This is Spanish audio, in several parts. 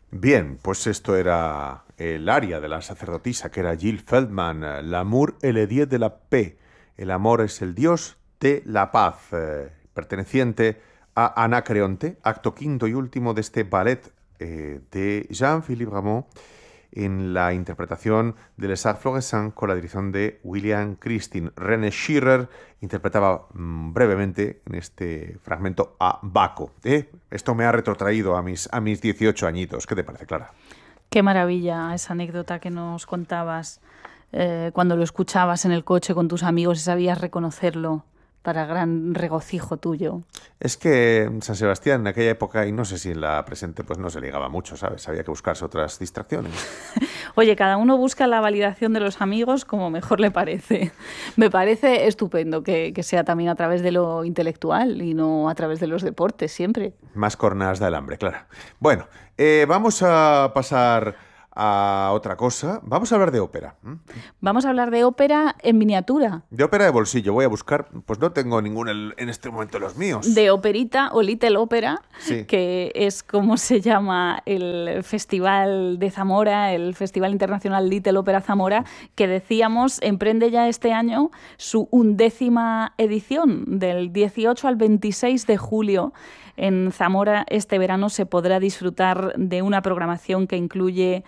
Bien, pues esto era el aria de la sacerdotisa, que era Jill Feldman, L'amour est le dieu de la paix. El amor es el dios de la paz, perteneciente a Anacreonte, acto quinto y último de este ballet de Jean-Philippe Rameau, en la interpretación de Les Arts Florissants con la dirección de William Christine. René Schirer interpretaba brevemente en este fragmento a Baco. Esto me ha retrotraído a mis 18 añitos. ¿Qué te parece, Clara? Qué maravilla esa anécdota que nos contabas cuando lo escuchabas en el coche con tus amigos y sabías reconocerlo para gran regocijo tuyo. Es que en San Sebastián en aquella época, y no sé si en la presente, pues no se ligaba mucho, ¿sabes? Había que buscarse otras distracciones. Oye, cada uno busca la validación de los amigos como mejor le parece. Me parece estupendo que sea también a través de lo intelectual y no a través de los deportes, siempre. Más cornadas da el hambre, Clara. Bueno, vamos a pasar a otra cosa. Vamos a hablar de ópera. Vamos a hablar de ópera en miniatura. De ópera de bolsillo. Voy a buscar, pues no tengo ninguno en este momento los míos. De operita o Little Opera, sí, que es como se llama el Festival de Zamora, el Festival Internacional Little Opera Zamora, que decíamos emprende ya este año su 11ª edición, del 18 al 26 de julio. En Zamora este verano se podrá disfrutar de una programación que incluye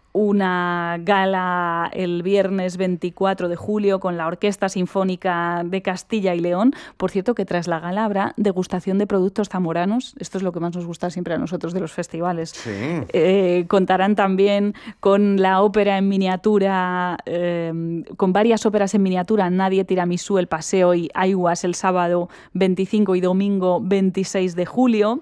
una gala el viernes 24 de julio con la Orquesta Sinfónica de Castilla y León. Por cierto, que tras la gala habrá degustación de productos zamoranos. Esto es lo que más nos gusta siempre a nosotros de los festivales. Sí. Contarán también con la ópera en miniatura, con varias óperas en miniatura, Nadie Tiramisú, El Paseo y Aiguas, el sábado 25 y domingo 26 de julio.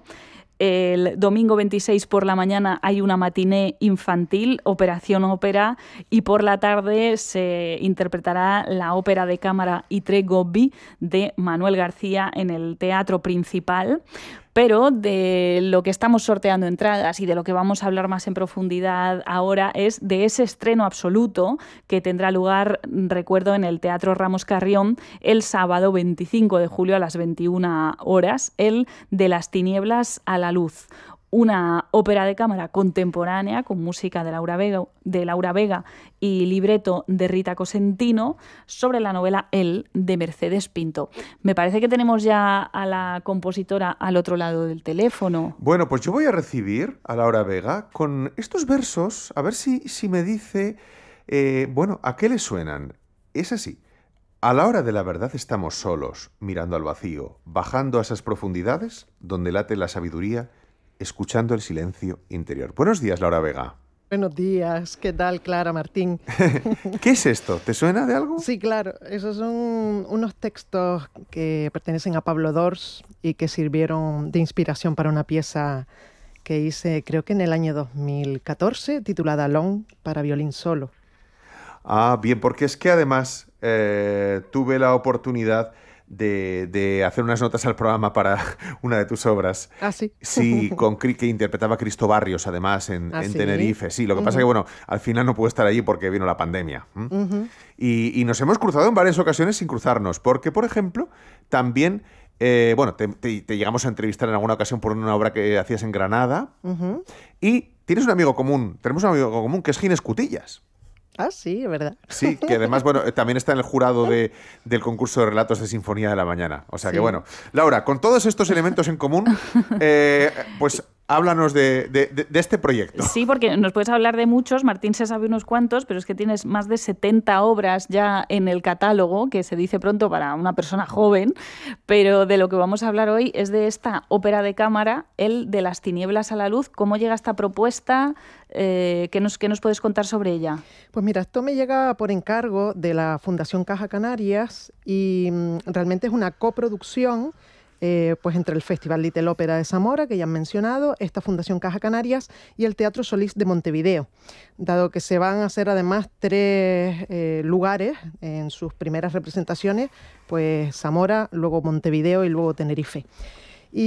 El domingo 26 por la mañana hay una matiné infantil, Operación Ópera, y por la tarde se interpretará la ópera de cámara Itre Gobbi de Manuel García en el Teatro Principal. Pero de lo que estamos sorteando entradas y de lo que vamos a hablar más en profundidad ahora es de ese estreno absoluto que tendrá lugar, recuerdo, en el Teatro Ramos Carrión el sábado 25 de julio a las 21 horas, el De las tinieblas a la luz. Una ópera de cámara contemporánea con música de Laura Vega y libreto de Rita Cosentino sobre la novela El de Mercedes Pinto. Me parece que tenemos ya a la compositora al otro lado del teléfono. Bueno, pues yo voy a recibir a Laura Vega con estos versos, a ver si me dice, bueno, ¿a qué le suenan? Es así. A la hora de la verdad estamos solos, mirando al vacío, bajando a esas profundidades donde late la sabiduría, escuchando el silencio interior. Buenos días, Laura Vega. Buenos días, ¿qué tal, Clara Martín? ¿Qué es esto? ¿Te suena de algo? Sí, claro, esos son unos textos que pertenecen a Pablo Dors y que sirvieron de inspiración para una pieza que hice, creo que en el año 2014, titulada Long, para violín solo. Ah, bien, porque es que además tuve la oportunidad de hacer unas notas al programa para una de tus obras. Ah, sí. Sí, que interpretaba Cristo Barrios, además, en ¿Sí? Tenerife. Sí, lo que pasa es que, bueno, al final no pude estar allí porque vino la pandemia. Y nos hemos cruzado en varias ocasiones sin cruzarnos, porque, por ejemplo, también... bueno, te llegamos a entrevistar en alguna ocasión por una obra que hacías en Granada. Y tenemos un amigo común que es Ginés Cutillas. Ah, sí, es verdad. Sí, que además, bueno, también está en el jurado del concurso de relatos de Sinfonía de la Mañana. O sea que, bueno, Laura, con todos estos elementos en común, pues háblanos de este proyecto. Sí, porque nos puedes hablar de muchos, Martín se sabe unos cuantos, pero es que tienes más de 70 obras ya en el catálogo, que se dice pronto para una persona joven, pero de lo que vamos a hablar hoy es de esta ópera de cámara, El de las tinieblas a la luz. ¿Cómo llega esta propuesta? ¿Qué nos puedes contar sobre ella? Pues mira, esto me llega por encargo de la Fundación Caja Canarias y realmente es una coproducción pues entre el Festival Little Ópera de Zamora, que ya han mencionado, esta Fundación Caja Canarias y el Teatro Solís de Montevideo, dado que se van a hacer además 3 lugares en sus primeras representaciones, pues Zamora, luego Montevideo y luego Tenerife.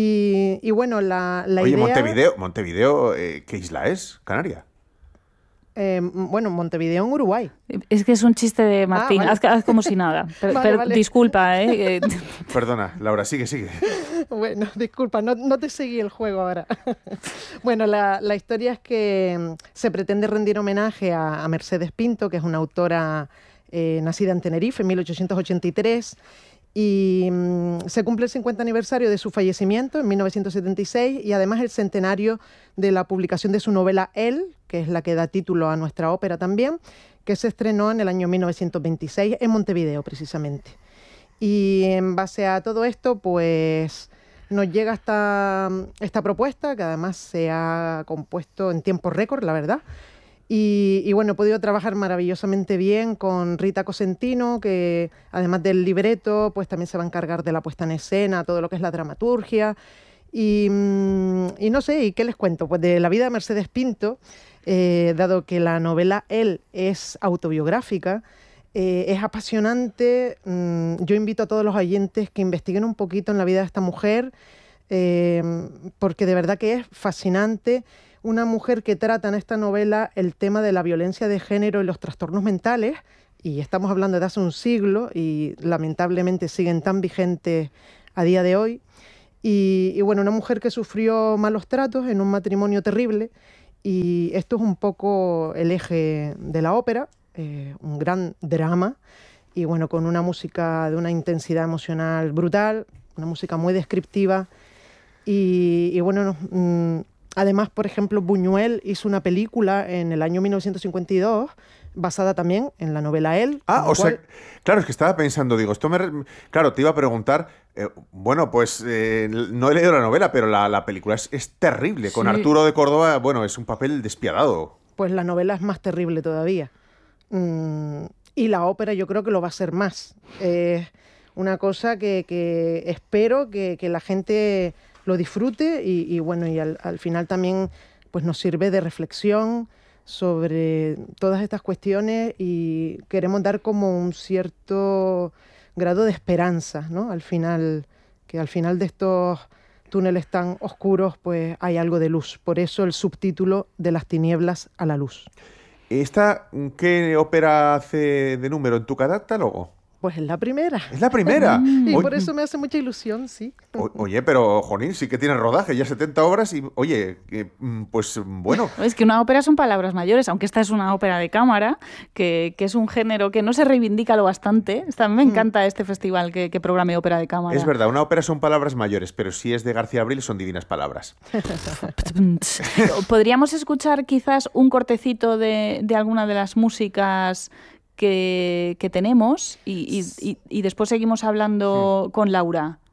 Y bueno, la Oye, idea... Montevideo, ¿qué isla es? ¿Canaria? Bueno, Montevideo en Uruguay. Es que es un chiste de Martín, vale. haz como si nada. Vale. Disculpa, ¿eh? Perdona, Laura, sigue. Bueno, disculpa, no te seguí el juego ahora. Bueno, la historia es que se pretende rendir homenaje a Mercedes Pinto, que es una autora nacida en Tenerife en 1883, y se cumple el 50 aniversario de su fallecimiento en 1976 y además el centenario de la publicación de su novela Él, que es la que da título a nuestra ópera también, que se estrenó en el año 1926 en Montevideo precisamente. Y en base a todo esto, pues nos llega esta propuesta, que además se ha compuesto en tiempo récord, la verdad. Y bueno, he podido trabajar maravillosamente bien con Rita Cosentino, que además del libreto, pues también se va a encargar de la puesta en escena, todo lo que es la dramaturgia. Y no sé, ¿y qué les cuento? Pues de la vida de Mercedes Pinto, dado que la novela Él es autobiográfica, es apasionante. Yo invito a todos los oyentes que investiguen un poquito en la vida de esta mujer, porque de verdad que es fascinante. Una mujer que trata en esta novela el tema de la violencia de género y los trastornos mentales, y estamos hablando de hace un siglo y lamentablemente siguen tan vigentes a día de hoy. Y bueno, una mujer que sufrió malos tratos en un matrimonio terrible, y esto es un poco el eje de la ópera, un gran drama, y bueno, con una música de una intensidad emocional brutal, una música muy descriptiva, y bueno, además, por ejemplo, Buñuel hizo una película en el año 1952 basada también en la novela Él. Sea, claro, es que estaba pensando, digo, claro, te iba a preguntar, bueno, pues no he leído la novela, pero la película es terrible, con Arturo de Córdoba, bueno, es un papel despiadado. Pues la novela es más terrible todavía. Y la ópera yo creo que lo va a ser más. Una cosa que espero que la gente lo disfrute y bueno, y al final también pues nos sirve de reflexión sobre todas estas cuestiones, y queremos dar como un cierto grado de esperanza, ¿no? Al final, que al final de estos túneles tan oscuros pues hay algo de luz. Por eso el subtítulo de las tinieblas a la luz. ¿Esta qué ópera hace de número en tu catálogo? Pues es la primera. ¿Es la primera? Y por eso me hace mucha ilusión, sí. Oye, pero, Jonín, sí que tiene rodaje, ya 70 obras y, oye, pues bueno. Es que una ópera son palabras mayores, aunque esta es una ópera de cámara, que es un género que no se reivindica lo bastante. A mí me encanta este festival que programe ópera de cámara. Es verdad, una ópera son palabras mayores, pero si es de García Abril son divinas palabras. ¿Podríamos escuchar quizás un cortecito de alguna de las músicas que tenemos y después seguimos hablando con Laura?